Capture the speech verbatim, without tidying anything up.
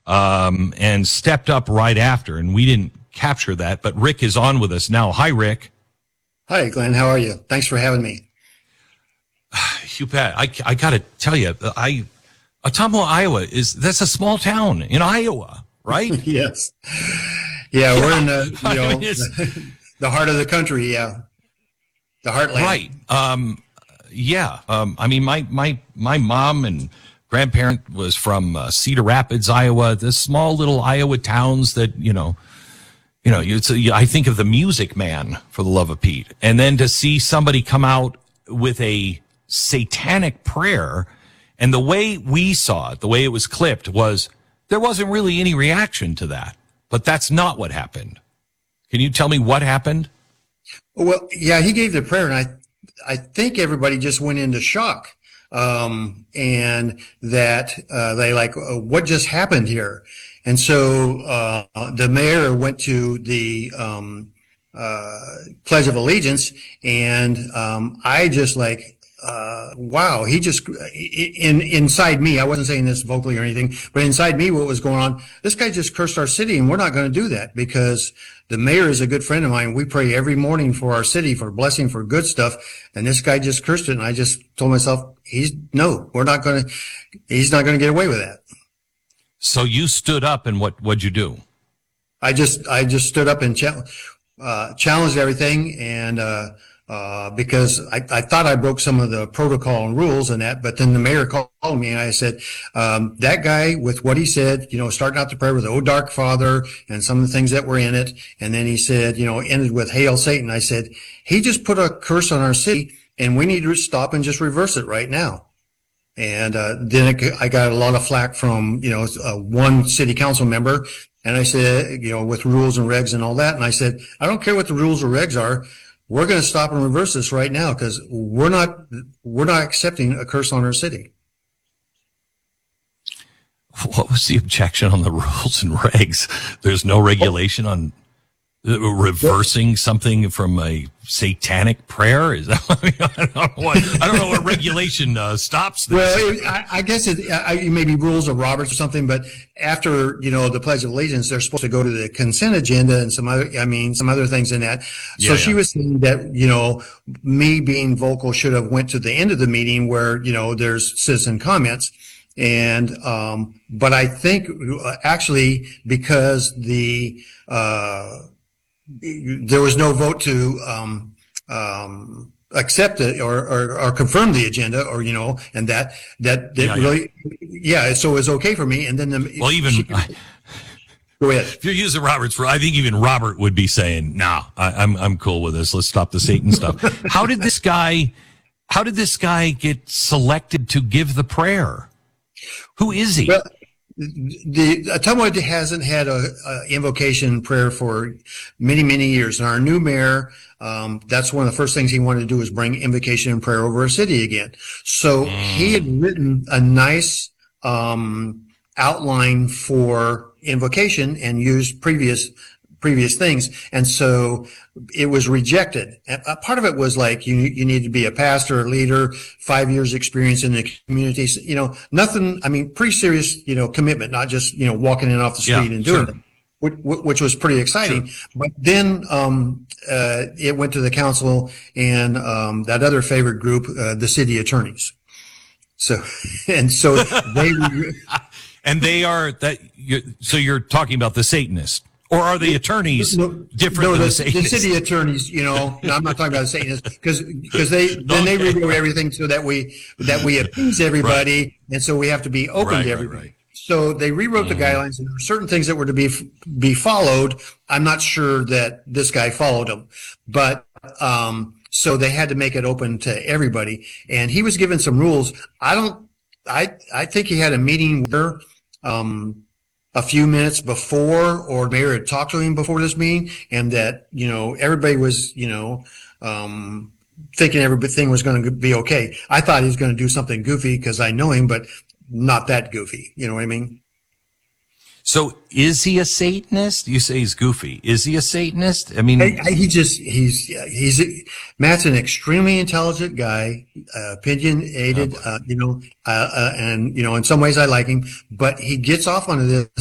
um, and stepped up right after, and we didn't capture that. But Rick is on with us now. Hi, Rick. Hi, Glenn. How are you? Thanks for having me. You bet. I, I got to tell you, I Ottumwa, Iowa is that's a small town in Iowa, right? Yes. Yeah, yeah, we're in the you know I mean, the heart of the country. Yeah, the heartland. Right. Um, yeah. Um, I mean, my my my mom and grandparent was from uh, Cedar Rapids, Iowa. This small little Iowa towns that you know. You know, it's a, I think of the Music Man, for the love of Pete. And then to see somebody come out with a satanic prayer, and the way we saw it, the way it was clipped, was there wasn't really any reaction to that. But that's not what happened. Can you tell me what happened? Well, yeah, he gave the prayer, and I, I think everybody just went into shock. Um, and that uh, they like, uh, what just happened here? And so uh, the mayor went to the um, uh, Pledge of Allegiance, and um, I just like, uh, wow, he just in inside me. I wasn't saying this vocally or anything, but inside me, what was going on? This guy just cursed our city, and we're not going to do that because the mayor is a good friend of mine. We pray every morning for our city for blessing, for good stuff, and this guy just cursed it. And I just told myself, he's no, we're not going to. He's not going to get away with that. So you stood up, and what what'd you do? I just I just stood up and cha- uh, challenged everything, and uh, uh, because I, I thought I broke some of the protocol and rules and that, but then the mayor called me, and I said, um, that guy with what he said, you know, starting out the prayer with "Oh Dark Father" and some of the things that were in it, and then he said, you know, ended with "Hail Satan." I said, he just put a curse on our city, and we need to stop and just reverse it right now. And uh, then it, I got a lot of flack from, you know, uh, one city council member. And I said, you know, with rules and regs and all that. And I said, I don't care what the rules or regs are. We're going to stop and reverse this right now because we're not we're not accepting a curse on our city. What was the objection on the rules and regs? There's no regulation on reversing something from a satanic prayer? Is that? I, mean, I don't know what I don't know what regulation uh, stops this. Well, it, I, I guess it, I, it may be rules of Roberts or something. But after you know the Pledge of Allegiance, they're supposed to go to the consent agenda and some other. I mean, some other things in that. So yeah, she yeah. was saying that you know me being vocal should have went to the end of the meeting where you know there's citizen comments. And, um, but I think uh, actually because the, uh, there was no vote to um, um, accept it or, or, or confirm the agenda, or you know, and that that, that yeah, really, yeah. yeah. So it was okay for me. And then the well, even she, I, go ahead. If you're using Robert's, I think even Robert would be saying, "No, I, I'm I'm cool with this. Let's stop the Satan stuff." How did this guy? How did this guy get selected to give the prayer? Who is he? Well, the Ottumwa hasn't had a, a invocation prayer for many, many years. And our new mayor, um, that's one of the first things he wanted to do was bring invocation and prayer over our city again. So mm. he had written a nice um, outline for invocation and used previous previous things. And so it was rejected. And a part of it was like, you, you need to be a pastor, a leader, five years experience in the community. You know, nothing, I mean, pretty serious, you know, commitment, not just, you know, walking in off the street yeah, and doing sure. it, which, which was pretty exciting. Sure. But then, um, uh, it went to the council and, um, that other favorite group, uh, the city attorneys. So, and so they, and they are that, you're, so you're talking about the Satanists. Or are the attorneys no, different no, than the, the Satanists? The city attorneys, you know, no, I'm not talking about the Satanists because because they then they rewrote everything so that we that we appease everybody, right. And so we have to be open right, to everybody. Right, right. So they rewrote mm-hmm. the guidelines, and there were certain things that were to be be followed. I'm not sure that this guy followed them, but um, so they had to make it open to everybody, and he was given some rules. I don't, I I think he had a meeting where. Um, a few minutes before, or mayor had talked to him before this meeting, and that, you know, everybody was, you know, um, thinking everything was going to be okay. I thought he was going to do something goofy because I know him, but not that goofy. You know what I mean? So is he a Satanist? You say he's goofy. Is he a Satanist? I mean, I, I, he just, he's, he's, Matt's an extremely intelligent guy, uh, opinionated, uh, you know, uh, uh, and, you know, in some ways I like him, but he gets off on this